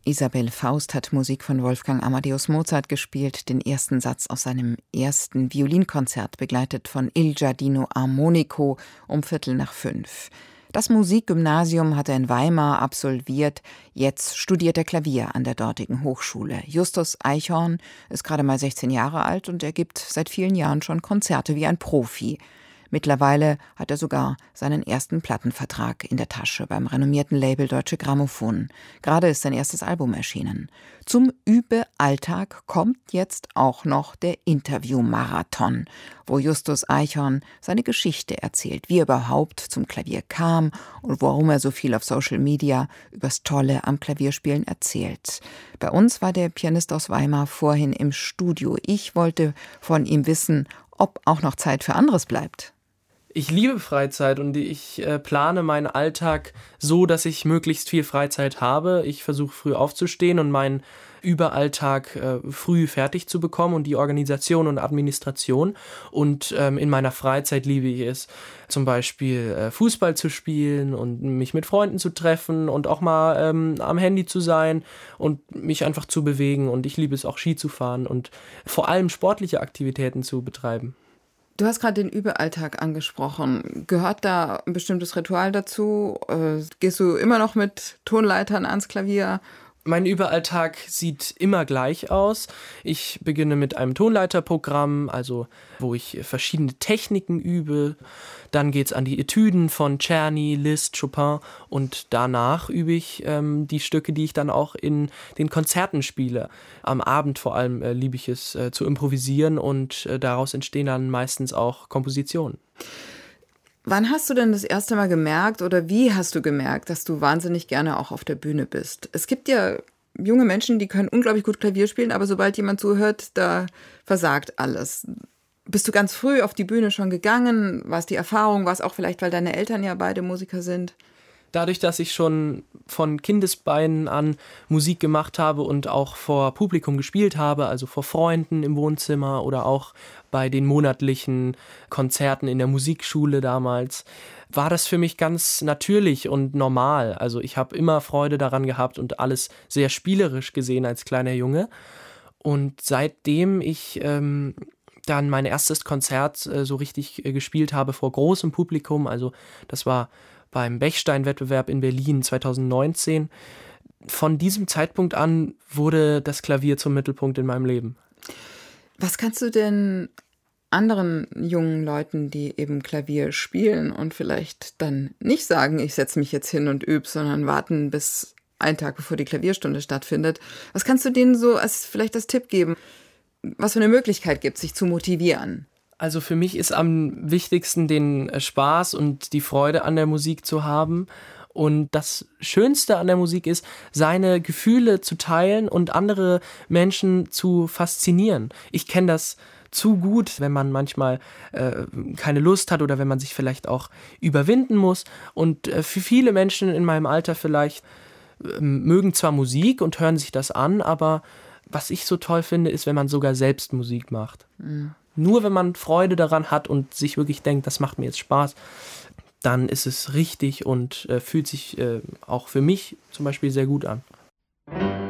Isabel Faust hat Musik von Wolfgang Amadeus Mozart gespielt, den ersten Satz aus seinem ersten Violinkonzert, begleitet von Il Giardino Armonico um 4:45. Das Musikgymnasium hat er in Weimar absolviert, jetzt studiert er Klavier an der dortigen Hochschule. Justus Eichhorn ist gerade mal 16 Jahre alt und er gibt seit vielen Jahren schon Konzerte wie ein Profi. Mittlerweile hat er sogar seinen ersten Plattenvertrag in der Tasche beim renommierten Label Deutsche Grammophon. Gerade ist sein erstes Album erschienen. Zum Übealltag kommt jetzt auch noch der Interviewmarathon, wo Justus Eichhorn seine Geschichte erzählt, wie er überhaupt zum Klavier kam und warum er so viel auf Social Media übers Tolle am Klavierspielen erzählt. Bei uns war der Pianist aus Weimar vorhin im Studio. Ich wollte von ihm wissen, ob auch noch Zeit für anderes bleibt. Ich liebe Freizeit und ich plane meinen Alltag so, dass ich möglichst viel Freizeit habe. Ich versuche früh aufzustehen und meinen Überalltag früh fertig zu bekommen und die Organisation und Administration. Und in meiner Freizeit liebe ich es, zum Beispiel Fußball zu spielen und mich mit Freunden zu treffen und auch mal am Handy zu sein und mich einfach zu bewegen. Und ich liebe es auch, Ski zu fahren und vor allem sportliche Aktivitäten zu betreiben. Du hast gerade den Übealltag angesprochen. Gehört da ein bestimmtes Ritual dazu? Gehst du immer noch mit Tonleitern ans Klavier? Mein Überalltag sieht immer gleich aus. Ich beginne mit einem Tonleiterprogramm, also wo ich verschiedene Techniken übe. Dann geht's an die Etüden von Czerny, Liszt, Chopin und danach übe ich die Stücke, die ich dann auch in den Konzerten spiele. Am Abend vor allem liebe ich es zu improvisieren und daraus entstehen dann meistens auch Kompositionen. Wann hast du denn das erste Mal gemerkt oder wie hast du gemerkt, dass du wahnsinnig gerne auch auf der Bühne bist? Es gibt ja junge Menschen, die können unglaublich gut Klavier spielen, aber sobald jemand zuhört, da versagt alles. Bist du ganz früh auf die Bühne schon gegangen? War es die Erfahrung? War es auch vielleicht, weil deine Eltern ja beide Musiker sind? Dadurch, dass ich schon von Kindesbeinen an Musik gemacht habe und auch vor Publikum gespielt habe, also vor Freunden im Wohnzimmer oder auch bei den monatlichen Konzerten in der Musikschule damals, war das für mich ganz natürlich und normal. Also ich habe immer Freude daran gehabt und alles sehr spielerisch gesehen als kleiner Junge. Und seitdem ich dann mein erstes Konzert so richtig gespielt habe vor großem Publikum, also das war beim Bechstein-Wettbewerb in Berlin 2019. Von diesem Zeitpunkt an wurde das Klavier zum Mittelpunkt in meinem Leben. Was kannst du denn anderen jungen Leuten, die eben Klavier spielen und vielleicht dann nicht sagen, ich setze mich jetzt hin und übe, sondern warten bis einen Tag bevor die Klavierstunde stattfindet, was kannst du denen so vielleicht als Tipp geben, was für eine Möglichkeit gibt, sich zu motivieren? Also für mich ist am wichtigsten, den Spaß und die Freude an der Musik zu haben. Und das Schönste an der Musik ist, seine Gefühle zu teilen und andere Menschen zu faszinieren. Ich kenne das zu gut, wenn man manchmal keine Lust hat oder wenn man sich vielleicht auch überwinden muss. Und für viele Menschen in meinem Alter vielleicht mögen zwar Musik und hören sich das an, aber was ich so toll finde, ist, wenn man sogar selbst Musik macht. Mhm. Nur wenn man Freude daran hat und sich wirklich denkt, das macht mir jetzt Spaß, dann ist es richtig und fühlt sich auch für mich zum Beispiel sehr gut an.